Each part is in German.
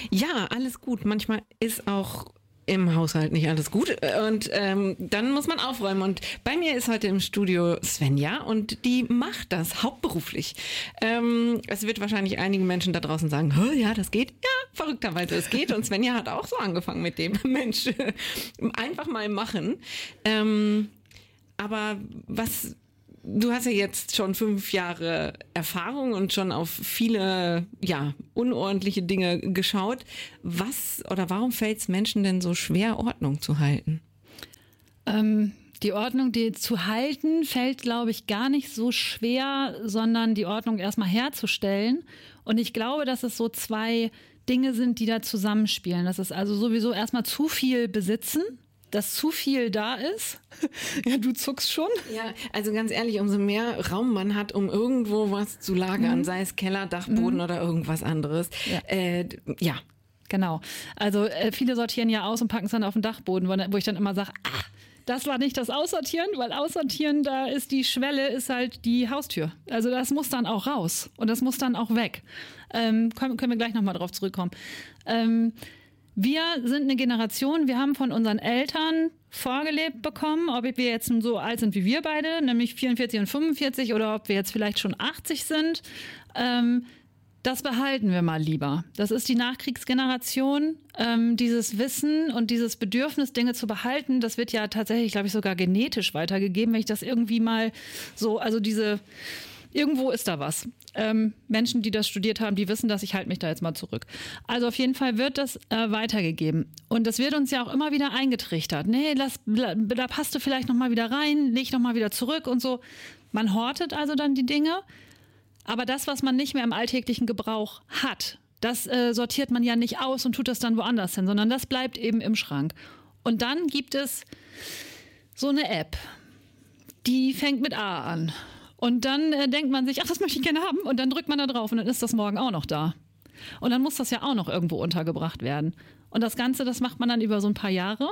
Ja, alles gut. Manchmal ist auch im Haushalt nicht alles gut und dann muss man aufräumen. Und bei mir ist heute im Studio Svenja und die macht das hauptberuflich. Es wird wahrscheinlich einigen Menschen da draußen sagen, ja, das geht. Ja, verrückterweise, es geht. Und Svenja hat auch so angefangen mit dem. Mensch, einfach mal machen. Aber du hast ja jetzt schon 5 Jahre Erfahrung und schon auf viele, unordentliche Dinge geschaut. Warum fällt es Menschen denn so schwer, Ordnung zu halten? Die Ordnung, die zu halten, fällt, glaube ich, gar nicht so schwer, sondern die Ordnung erstmal herzustellen. Und ich glaube, dass es so 2 Dinge sind, die da zusammenspielen. Das ist also sowieso erstmal zu viel besitzen, dass zu viel da ist. Ja, du zuckst schon. Ja, also ganz ehrlich, umso mehr Raum man hat, um irgendwo was zu lagern, sei es Keller, Dachboden oder irgendwas anderes. Ja. Genau. Also viele sortieren ja aus und packen es dann auf den Dachboden, wo ich dann immer sage, das war nicht das Aussortieren, weil Aussortieren, da ist die Schwelle, ist halt die Haustür. Also das muss dann auch raus und das muss dann auch weg. Können wir gleich nochmal drauf zurückkommen. Wir sind eine Generation, wir haben von unseren Eltern vorgelebt bekommen, ob wir jetzt nun so alt sind wie wir beide, nämlich 44 und 45 oder ob wir jetzt vielleicht schon 80 sind. Das behalten wir mal lieber. Das ist die Nachkriegsgeneration. Dieses Wissen und dieses Bedürfnis, Dinge zu behalten, das wird ja tatsächlich, glaube ich, sogar genetisch weitergegeben, wenn ich das irgendwie mal so, also irgendwo ist da was. Menschen, die das studiert haben, die wissen das, ich halte mich da jetzt mal zurück. Also auf jeden Fall wird das weitergegeben. Und das wird uns ja auch immer wieder eingetrichtert. Nee, da passt du vielleicht nochmal wieder rein, leg nochmal wieder zurück und so. Man hortet also dann die Dinge. Aber das, was man nicht mehr im alltäglichen Gebrauch hat, das sortiert man ja nicht aus und tut das dann woanders hin, sondern das bleibt eben im Schrank. Und dann gibt es so eine App, die fängt mit A an. Und dann denkt man sich, das möchte ich gerne haben. Und dann drückt man da drauf und dann ist das morgen auch noch da. Und dann muss das ja auch noch irgendwo untergebracht werden. Und das Ganze, das macht man dann über so ein paar Jahre.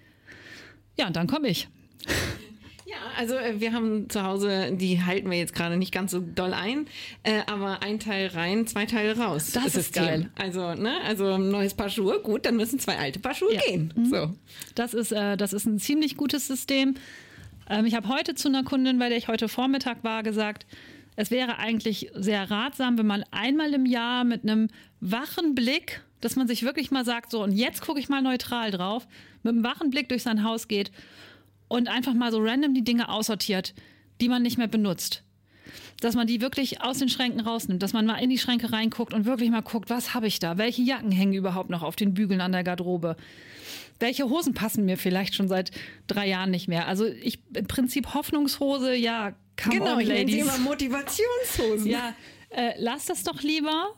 Ja, und dann komme ich. Ja, also wir haben zu Hause, die halten wir jetzt gerade nicht ganz so doll ein, aber 1 Teil rein, 2 Teile raus. Das ist geil. Also ein neues Paar Schuhe, gut, dann müssen 2 alte Paar Schuhe gehen. So. Das ist ein ziemlich gutes System. Ich habe heute zu einer Kundin, bei der ich heute Vormittag war, gesagt, es wäre eigentlich sehr ratsam, wenn man einmal im Jahr mit einem wachen Blick, dass man sich wirklich mal sagt, so und jetzt gucke ich mal neutral drauf, mit einem wachen Blick durch sein Haus geht und einfach mal so random die Dinge aussortiert, die man nicht mehr benutzt. Dass man die wirklich aus den Schränken rausnimmt, dass man mal in die Schränke reinguckt und wirklich mal guckt, was habe ich da? Welche Jacken hängen überhaupt noch auf den Bügeln an der Garderobe? Welche Hosen passen mir vielleicht schon seit 3 Jahren nicht mehr? Also im Prinzip Hoffnungshose, ja, come on, ich nenne sie Ladies. immer Motivationshosen. Ja, lass das doch lieber.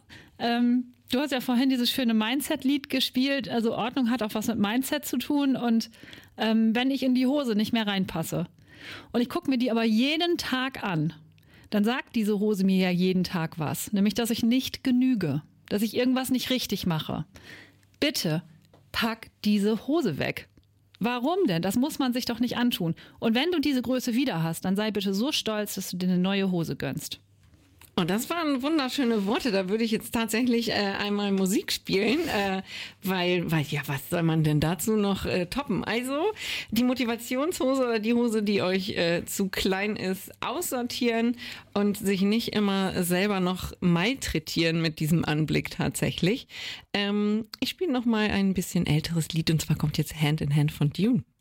Du hast ja vorhin dieses schöne Mindset-Lied gespielt. Also Ordnung hat auch was mit Mindset zu tun. Und wenn ich in die Hose nicht mehr reinpasse und ich gucke mir die aber jeden Tag an, dann sagt diese Hose mir ja jeden Tag was. Nämlich, dass ich nicht genüge, dass ich irgendwas nicht richtig mache. Bitte pack diese Hose weg. Warum denn? Das muss man sich doch nicht antun. Und wenn du diese Größe wieder hast, dann sei bitte so stolz, dass du dir eine neue Hose gönnst. Und das waren wunderschöne Worte. Da würde ich jetzt tatsächlich einmal Musik spielen, weil ja, was soll man denn dazu noch toppen? Also die Motivationshose oder die Hose, die euch zu klein ist, aussortieren und sich nicht immer selber noch malträtieren mit diesem Anblick tatsächlich. Ich spiele noch mal ein bisschen älteres Lied und zwar kommt jetzt Hand in Hand von Dune.